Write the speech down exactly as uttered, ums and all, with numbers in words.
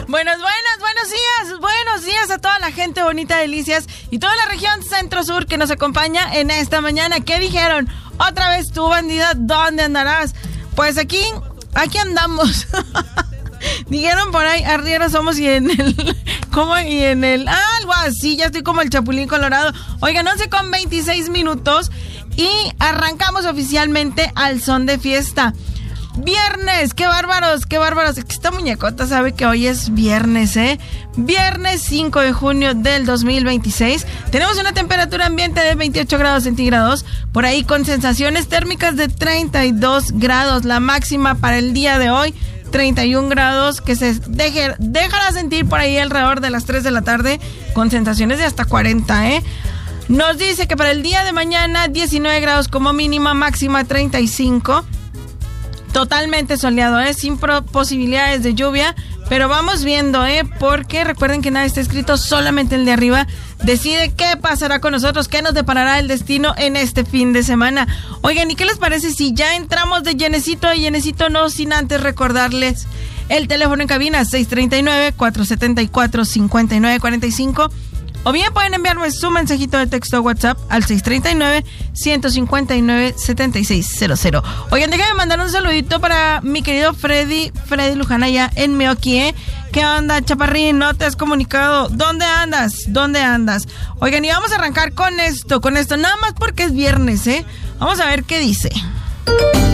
Buenos, buenos, buenos días, buenos días a toda la gente bonita de Delicias y toda la región centro-sur que nos acompaña en esta mañana. ¿Qué dijeron? Otra vez tú, bandida, ¿dónde andarás? Pues aquí, aquí andamos. Dijeron por ahí, arrieros somos y en el... ¿Cómo? Y en el... Ah, algo así, ya estoy como el Chapulín Colorado. Oigan, once con veintiséis minutos y arrancamos oficialmente al son de fiesta. Viernes, qué bárbaros, qué bárbaros. Esta muñecota sabe que hoy es viernes, ¿eh? Viernes cinco de junio del dos mil veintiséis. Tenemos una temperatura ambiente de veintiocho grados centígrados. Por ahí con sensaciones térmicas de treinta y dos grados. La máxima para el día de hoy, treinta y un grados, que se deje, dejará sentir por ahí alrededor de las tres de la tarde, con sensaciones de hasta cuarenta, ¿eh? Nos dice que para el día de mañana, diecinueve grados como mínima, máxima treinta y cinco. Totalmente soleado, ¿eh? Sin pro- posibilidades de lluvia, pero vamos viendo, ¿eh? Porque recuerden que nada está escrito, solamente el de arriba decide qué pasará con nosotros, qué nos deparará el destino en este fin de semana. Oigan, ¿y qué les parece si ya entramos de llenecito de llenecito? No sin antes recordarles el teléfono en cabina, seis tres nueve, cuatro siete cuatro, cinco nueve cuatro cinco. O bien pueden enviarme su mensajito de texto a WhatsApp al seis tres nueve, uno cinco nueve, siete seis cero cero. Oigan, déjame mandar un saludito para mi querido Freddy, Freddy Luján allá en Meoqui, ¿eh? ¿Qué onda, chaparrín? ¿No te has comunicado? ¿Dónde andas? ¿Dónde andas? Oigan, y vamos a arrancar con esto, con esto, nada más porque es viernes, ¿eh? Vamos a ver qué dice.